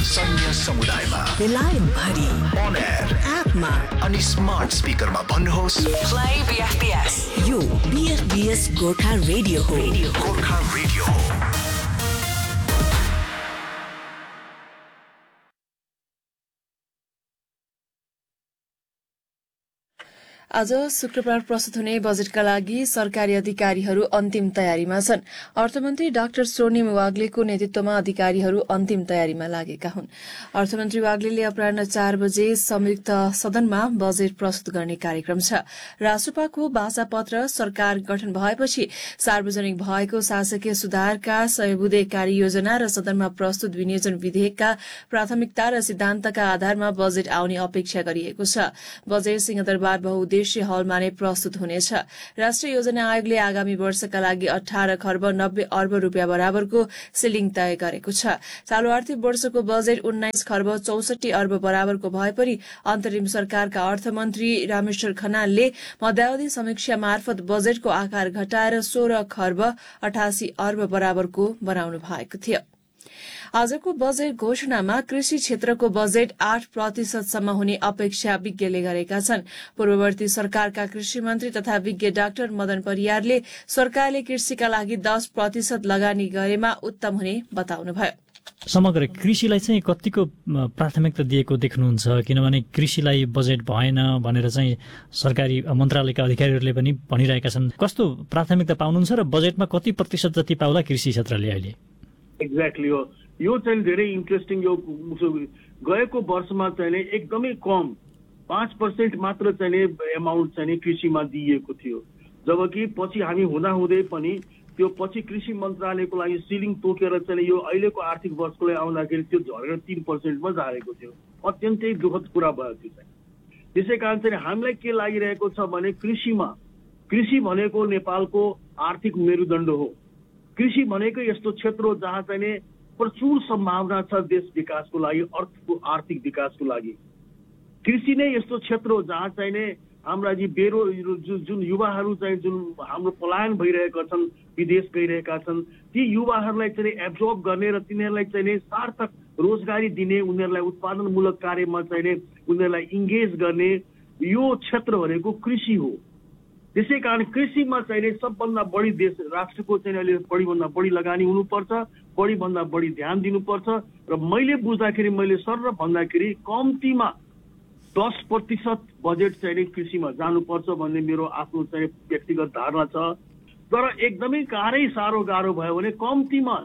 सैन्य समुदायमा बेलायत भरि on air एपमा अनि स्मार्ट स्पिकरमा भन्नुहोस् Play BFBS. यो BFBS गोर्खा रेडियो हो. गोर्खा रेडियो हो. आज शुक्रबार प्रस्तुत हुने बजेटका लागि सरकारी अधिकारीहरू अन्तिम तयारीमा छन्। अर्थमन्त्री डाक्टर स्वर्णिम वाग्लेको नेतृत्वमा अधिकारीहरू अन्तिम तयारीमा लागेका हुन्। अर्थमन्त्री वाग्लेले अपराह्न 4 बजे संयुक्त सदनमा बजेट प्रस्तुत गर्ने कार्यक्रम छ। राष्ट्रपाको भाषापत्र सरकार गठन भएपछि सार्वजनिक भएको शासकीय सुधारका 100 बुँदे कार्ययोजना र सदनमा प्रस्तुत विनियोजन विधेयकका प्राथमिकता र सिद्धान्तका आधारमा बजेट आउने अपेक्षा गरिएको छ। बजेट सिंहदरबार बहुउद्देश्य हलमा नै प्रस्तुत हुनेछ। राष्ट्रिय योजना आयोगले आगामी वर्षका लागि 18 खर्ब 90 अर्ब रुपियाँ बराबरको सिलिङ तय गरेको छ। चालू आर्थिक वर्षको बजेट 19 खर्ब 64 अर्ब बराबरको भए पनि अन्तरिम सरकारका अर्थमन्त्री रामेश्वर खनालले मध्यावधि समीक्षा मार्फत बजेटको आकार घटाएर 16 खर्ब 88 अर्ब बराबरको बनाउनु भएको थियो। आजको बजेट घोषणामा कृषि क्षेत्रको बजेट 8% सम्म हुने अपेक्षा विज्ञले गरेका छन्। पूर्ववर्ती सरकारका कृषि मन्त्री तथा विज्ञ डाक्टर मदन परियारले सरकारले कृषिका लागि 10% लगानी गरेमा उत्तम हुने बताउनुभयो। समग्र कृषिलाई चाहिँ कतिको प्राथमिकता दिएको देख्नुहुन्छ? किनभने कृषिलाई बजेट भएन भनेर चाहिँ सरकारी मन्त्रालयका अधिकारीहरूले पनि भनिरहेका छन्। कस्तो प्राथमिकता पाउनुहुन्छ र बजेटमा कति प्रतिशत जति पाउला कृषि क्षेत्रले अहिले? एक्ज्याक्टली हो। यो चाहिँ धेरै इन्ट्रेस्टिङ। यो गएको वर्षमा चाहिँ एकदमै कम 5% मात्र चाहिँ एमाउन्ट चाहिँ कृषिमा दिइएको थियो, जबकि पछि हामी हुँदाहुँदै पनि त्यो पछि कृषि मन्त्रालयको लागि सिलिङ तोकेर चाहिँ यो अहिलेको आर्थिक वर्षको लागि आउँदाखेरि त्यो झरेर 3%मा झारेको थियो। अत्यन्तै दुःखद कुरा भयो त्यो चाहिँ। त्यसै कारण चाहिँ हामीलाई के लागिरहेको छ भने कृषि भनेको नेपालको आर्थिक मेरुदण्ड हो। कृषि भनेको यस्तो क्षेत्र हो जहाँ चाहिँ प्रचुर सम्भावना छ देश विकासको लागि, अर्थको आर्थिक विकासको लागि। कृषि नै यस्तो क्षेत्र हो जहाँ चाहिँ हाम्रा जुन युवाहरू चाहिँ जुन हाम्रो पलायन भइरहेका छन्, विदेश गइरहेका छन्, ती युवाहरूलाई चाहिँ एब्जर्ब गर्ने र तिनीहरूलाई चाहिँ सार्थक रोजगारी दिने, उनीहरूलाई उत्पादनमूलक कार्यमा चाहिँ उनीहरूलाई इङ्गेज गर्ने यो क्षेत्र भनेको कृषि हो। त्यसै कारण कृषिमा चाहिँ सबभन्दा बढी देश राष्ट्रको चाहिँ अहिले बढीभन्दा बढी लगानी हुनुपर्छ, बढीभन्दा बढी ध्यान दिनुपर्छ। र मैले बुझ्दाखेरि मैले सर भन्दाखेरि कम्तीमा 10% बजेट चाहिँ कृषिमा जानुपर्छ भन्ने मेरो आफ्नो चाहिँ व्यक्तिगत धारणा छ। तर एकदमै साह्रो गाह्रो भयो भने कम्तीमा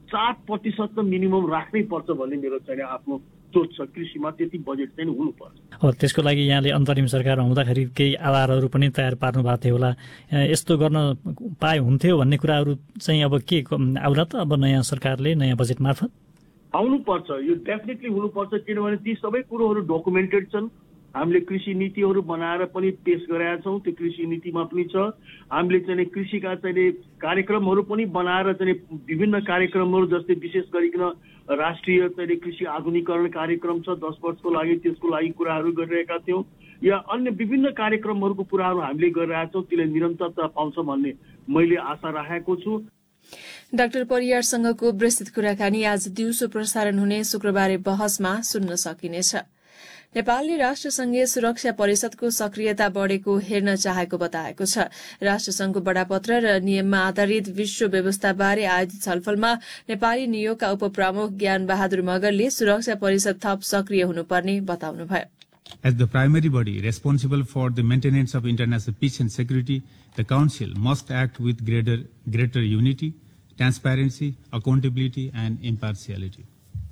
7% त मिनिमम राख्नै पर्छ भन्ने मेरो चाहिँ आफ्नो सोच छ। कृषिमा त्यति बजेट चाहिँ हुनुपर्छ। त्यसको लागि यहाँले अन्तरिम सरकार हुँदाखेरि केही आधारहरू पनि तयार पार्नु भएको थियो होला। यस्तो गर्न पाए हुन्थ्यो भन्ने कुराहरू चाहिँ अब के आउला त? अब नयाँ सरकारले नयाँ बजेट मार्फत आउनुपर्छ। यो डेफिनेटली हुनुपर्छ, किनभने ती सबै कुरोहरू डकुमेन्टेड छन्। हामीले कृषि नीतिहरू बनाएर पनि पेश गरेका छौँ, त्यो कृषि नीतिमा पनि छ। हामीले चाहिँ कृषिका चाहिँ कार्यक्रमहरू पनि बनाएर चाहिँ विभिन्न कार्यक्रमहरू, जस्तै विशेष गरिकन राष्ट्रिय चाहिँ कृषि आधुनिकीकरण कार्यक्रम छ 10 वर्षको लागि, त्यसको लागि कुराहरू गरिरहेका थियौँ। या अन्य विभिन्न कार्यक्रमहरूको कुराहरू हामीले गरिरहेका छौँ। त्यसले निरन्तरता पाउँछ भन्ने मैले आशा राखेको छु। डाक्टर परियारसँगको विस्तृत कुराकानी आज दिउँसो प्रसारण हुने शुक्रबारे बहसमा सुन्न सकिनेछ। नेपालले राष्ट्रसंघीय सुरक्षा परिषदको सक्रियता बढ़ेको हेर्न चाहेको बताएको छ। राष्ट्रसंघको बडापत्र र नियममा आधारित विश्व व्यवस्थाबारे आयोजित छलफलमा नेपाली नियोगका उपप्रमुख ज्ञान बहादुर मगरले सुरक्षा परिषद थप सक्रिय हुनुपर्ने बताउनुभयो। As the primary body responsible for the maintenance of international peace and security, the Council must act with greater unity, transparency, accountability and impartiality.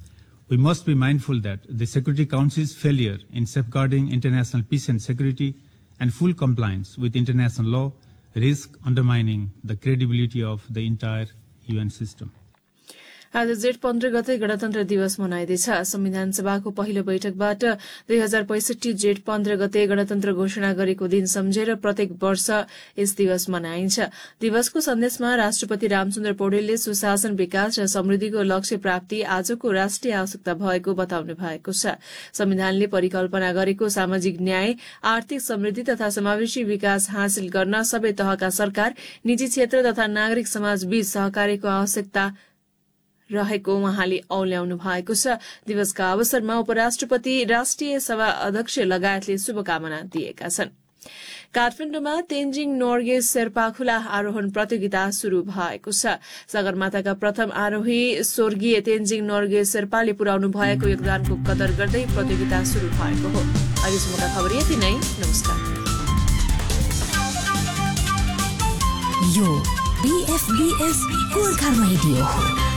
We must be mindful that the Security Council's failure in safeguarding international peace and security and full compliance with international law risk undermining the credibility of the entire UN system. आज जेठ 15 गते गणतन्त्र दिवस मनाइँदैछ। संविधान सभाको पहिलो बैठकबाट 2065 जेठ 15 गते गणतन्त्र घोषणा गरेको दिन सम्झेर प्रत्येक वर्ष यस दिवस मनाइन्छ। दिवसको सन्देशमा राष्ट्रपति रामचन्द्र पौडेलले सुशासन, विकास र समृद्धिको लक्ष्य प्राप्ति आजको राष्ट्रिय आवश्यकता भएको बताउनु भएको छ। संविधानले परिकल्पना गरेको सामाजिक न्याय, आर्थिक समृद्धि तथा समावेशी विकास हासिल गर्न सबै तहका सरकार, निजी क्षेत्र तथा नागरिक समाज बीच सहकार्यको आवश्यकता रहेको उहाँले औल्याउनु भएको छ। दिवसका अवसरमा उपराष्ट्रपति, राष्ट्रिय सभा अध्यक्ष लगायतले शुभकामना दिएका छन्। काठमाडौँमा तेन्जिङ नोर्गे शेर्पा खुला आरोहण प्रतियोगिता शुरू भएको छ। सगरमाथाका प्रथम आरोही स्वर्गीय तेन्जिङ नोर्गे शेर्पाले पुर्याउनु भएको योगदानको कदर गर्दै प्रतियोगिता शुरू भएको हो। अहिलेसम्मका खबर यति नै। नमस्कार। यो BFBS गोर्खा रेडियो हो।